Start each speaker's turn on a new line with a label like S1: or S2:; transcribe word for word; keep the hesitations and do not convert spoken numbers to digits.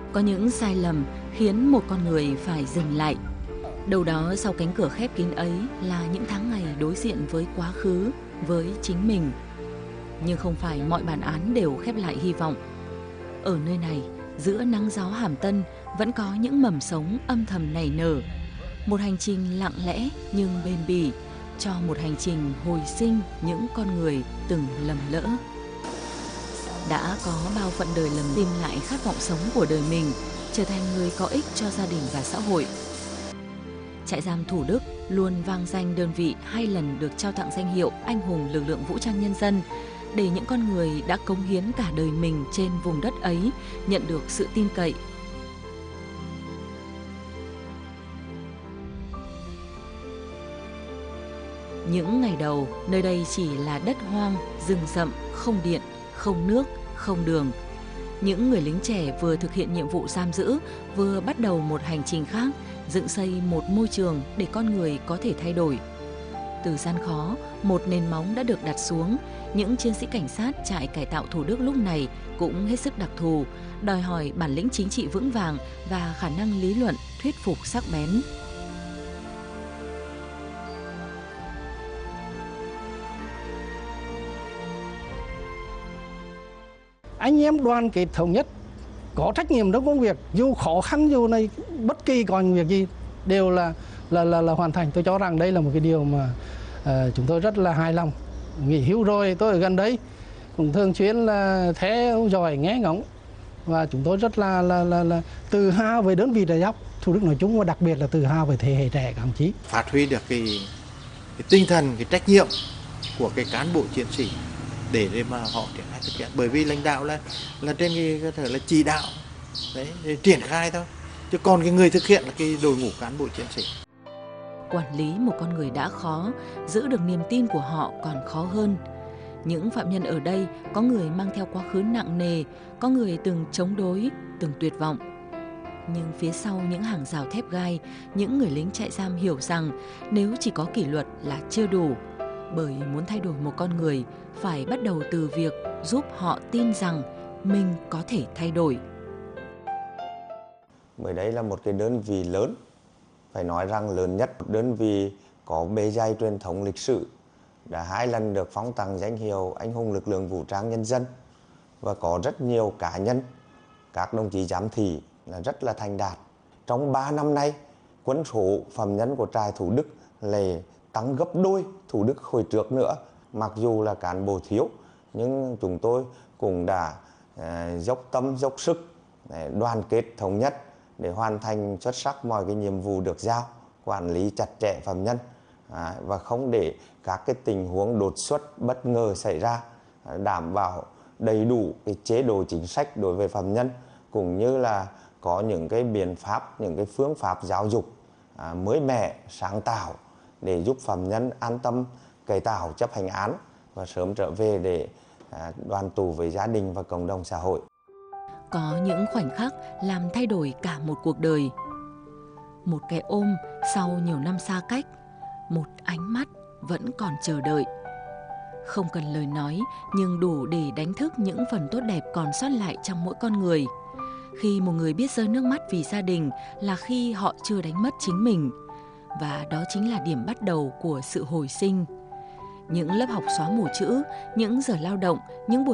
S1: Có những sai lầm khiến một con người phải dừng lại. Đâu đó sau cánh cửa khép kín ấy là những tháng ngày đối diện với quá khứ, với chính mình. Nhưng không phải mọi bản án đều khép lại hy vọng. Ở nơi này, giữa nắng gió Hàm Tân vẫn có những mầm sống âm thầm nảy nở. Một hành trình lặng lẽ nhưng bền bỉ cho một hành trình hồi sinh những con người từng lầm lỡ. Đã có bao phận đời lầm tìm lại khát vọng sống của đời mình, trở thành người có ích cho gia đình và xã hội. Trại giam Thủ Đức luôn vang danh đơn vị hai lần được trao tặng danh hiệu Anh hùng lực lượng vũ trang nhân dân, để những con người đã cống hiến cả đời mình trên vùng đất ấy nhận được sự tin cậy. Những ngày đầu, nơi đây chỉ là đất hoang, rừng rậm, không điện, không nước, không đường. Những người lính trẻ vừa thực hiện nhiệm vụ giam giữ, vừa bắt đầu một hành trình khác, dựng xây một môi trường để con người có thể thay đổi. Từ gian khó, một nền móng đã được đặt xuống. Những chiến sĩ cảnh sát trại cải tạo Thủ Đức lúc này cũng hết sức đặc thù, đòi hỏi bản lĩnh chính trị vững vàng và khả năng lý luận thuyết phục sắc bén.
S2: Anh em đoàn kết thống nhất, có trách nhiệm trong công việc, dù khó khăn dù này bất kỳ còn việc gì đều là là là, là hoàn thành. Tôi cho rằng đây là một cái điều mà uh, chúng tôi rất là hài lòng. Nghỉ hưu rồi tôi ở gần đấy cũng thường xuyên là theo dõi nghe ngóng, và chúng tôi rất là là là, là tự hào về đơn vị trại giam Thủ Đức nói chung, và đặc biệt là tự hào về thế hệ trẻ các đồng chí.
S3: Phát huy được cái, cái tinh thần, cái trách nhiệm của cái cán bộ chiến sĩ để, để mà họ triển khai thực hiện, bởi vì lãnh đạo là là trên cái có thể là chỉ đạo đấy, để triển khai thôi, chứ còn cái người thực hiện là cái đội ngũ cán bộ chiến sĩ.
S1: Quản lý một con người đã khó, giữ được niềm tin của họ còn khó hơn. Những phạm nhân ở đây có người mang theo quá khứ nặng nề, có người từng chống đối, từng tuyệt vọng. Nhưng phía sau những hàng rào thép gai, những người lính trại giam hiểu rằng nếu chỉ có kỷ luật là chưa đủ, bởi muốn thay đổi một con người phải bắt đầu từ việc giúp họ tin rằng mình có thể thay đổi.
S4: Bởi đây là một cái đơn vị lớn, phải nói rằng lớn nhất, đơn vị có bề dày truyền thống lịch sử, đã hai lần được phong tặng danh hiệu Anh hùng lực lượng vũ trang nhân dân, và có rất nhiều cá nhân, các đồng chí giám thị là rất là thành đạt. Trong ba năm nay, quân số phạm nhân của trại Thủ Đức lại tăng gấp đôi Thủ Đức hồi trước nữa. Mặc dù là cán bộ thiếu, nhưng chúng tôi cũng đã uh, dốc tâm, dốc sức, để đoàn kết thống nhất để hoàn thành xuất sắc mọi cái nhiệm vụ được giao, quản lý chặt chẽ phạm nhân, à, và không để các cái tình huống đột xuất bất ngờ xảy ra, à, đảm bảo đầy đủ cái chế độ chính sách đối với phạm nhân, cũng như là có những cái biện pháp, những cái phương pháp giáo dục à, mới mẻ, sáng tạo để giúp phạm nhân an tâm cải tạo chấp hành án và sớm trở về để à, đoàn tụ với gia đình và cộng đồng xã hội.
S1: Có những khoảnh khắc làm thay đổi cả một cuộc đời. Một cái ôm sau nhiều năm xa cách, một ánh mắt vẫn còn chờ đợi. Không cần lời nói, nhưng đủ để đánh thức những phần tốt đẹp còn sót lại trong mỗi con người. Khi một người biết rơi nước mắt vì gia đình là khi họ chưa đánh mất chính mình. Và đó chính là điểm bắt đầu của sự hồi sinh. Những lớp học xóa mù chữ, những giờ lao động, những buổi